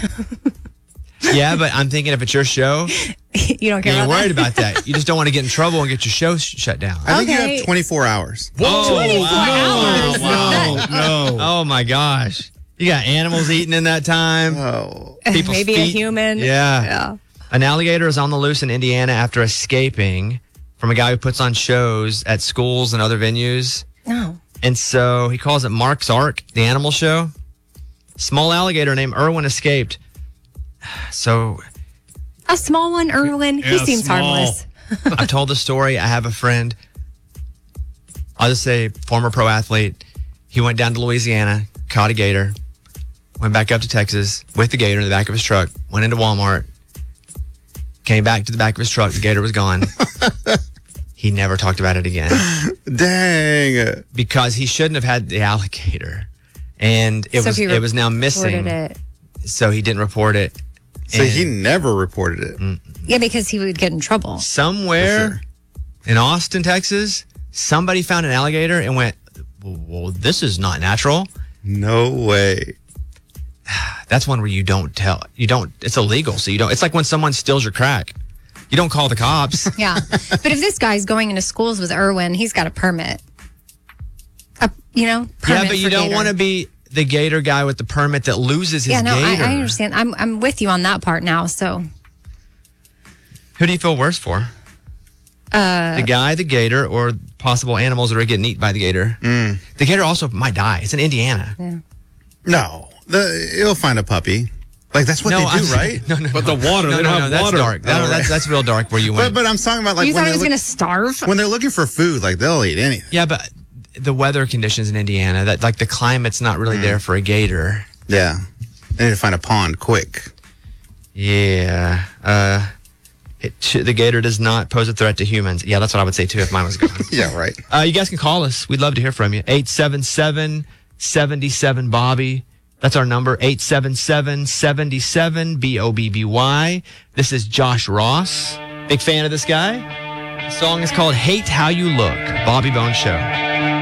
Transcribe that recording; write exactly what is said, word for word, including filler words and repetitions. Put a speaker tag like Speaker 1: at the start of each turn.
Speaker 1: Yeah, but I'm thinking if it's your show,
Speaker 2: you don't care
Speaker 1: you ain't
Speaker 2: about
Speaker 1: worried
Speaker 2: that?
Speaker 1: about that. You just don't want to get in trouble and get your show sh- shut down.
Speaker 3: I think you
Speaker 2: Okay.
Speaker 3: have twenty-four hours.
Speaker 1: Whoa,
Speaker 2: twenty-four hours.
Speaker 1: Wow.
Speaker 3: No, no.
Speaker 1: Oh my gosh. You got animals eating in that time.
Speaker 3: Oh.
Speaker 1: People's
Speaker 2: Maybe a
Speaker 1: feet.
Speaker 2: human.
Speaker 1: Yeah.
Speaker 2: Yeah.
Speaker 1: An alligator is on the loose in Indiana after escaping from a guy who puts on shows at schools and other venues.
Speaker 2: No.
Speaker 1: And so he calls it Mark's Ark, the animal show. Small alligator named Irwin escaped. So
Speaker 2: A small one, Erwin. He
Speaker 4: Yeah,
Speaker 2: seems
Speaker 4: small.
Speaker 2: harmless.
Speaker 1: I've told the story. I have a friend, I'll just say former pro athlete. He went down to Louisiana, caught a gator, went back up to Texas with the gator in the back of his truck, went into Walmart, came back to the back of his truck. The gator was gone. He never talked about it again
Speaker 3: Dang.
Speaker 1: because he shouldn't have had the alligator. And it
Speaker 2: So
Speaker 1: was
Speaker 2: he
Speaker 1: it was now missing.
Speaker 2: reported it.
Speaker 1: So he didn't report it.
Speaker 3: So
Speaker 1: And
Speaker 3: he never reported it.
Speaker 2: Yeah, because he would get in trouble.
Speaker 1: somewhere
Speaker 3: For sure.
Speaker 1: in Austin, Texas, somebody found an alligator and went, well, this is not natural.
Speaker 3: No way.
Speaker 1: That's one where you don't tell. You don't. It's illegal. So you don't. It's like when someone steals your crack. You don't call the cops.
Speaker 2: Yeah. But if this guy's going into schools with Erwin, he's got a permit. A, you know, permit
Speaker 1: Yeah, but you
Speaker 2: for
Speaker 1: don't
Speaker 2: gator.
Speaker 1: want to be the gator guy with the permit that loses his
Speaker 2: Yeah, no, I,
Speaker 1: gator.
Speaker 2: I understand. I'm I'm with you on that part now. So
Speaker 1: Who do you feel worse for? Uh, the guy, the gator, or possible animals that are getting eaten by the gator?
Speaker 3: Mm.
Speaker 1: The gator also might die. It's in Indiana.
Speaker 3: No. The, it'll find a puppy. Like, that's what
Speaker 1: no,
Speaker 3: they do,
Speaker 1: I'm-
Speaker 3: right?
Speaker 1: No, no,
Speaker 4: But
Speaker 1: no.
Speaker 4: the water,
Speaker 1: No,
Speaker 4: they
Speaker 1: no,
Speaker 4: don't
Speaker 1: no,
Speaker 4: have
Speaker 1: that's
Speaker 4: water.
Speaker 1: dark. That-
Speaker 3: Oh,
Speaker 1: that's,
Speaker 3: right.
Speaker 1: that's real dark where you went.
Speaker 3: But, but I'm talking about, like,
Speaker 2: you
Speaker 3: when
Speaker 2: thought he
Speaker 3: they're,
Speaker 2: was
Speaker 3: look-
Speaker 2: going to starve?
Speaker 3: when they're looking for food, like, they'll eat anything.
Speaker 1: Yeah, but the weather conditions in Indiana, that like the climate's not really there for a gator.
Speaker 3: Yeah. They need to find a pond quick.
Speaker 1: Yeah. Uh, it, the gator does not pose a threat to humans. Yeah, that's what I would say too if mine was gone.
Speaker 3: Yeah, right.
Speaker 1: uh, you guys can call us. We'd love to hear from you. eight seven seven, seven seven, Bobby. That's our number, eight seven seven, seven seven, B O B B Y. This is Josh Ross. Big fan of this guy. The song is called Hate How You Look. Bobby Bones Show.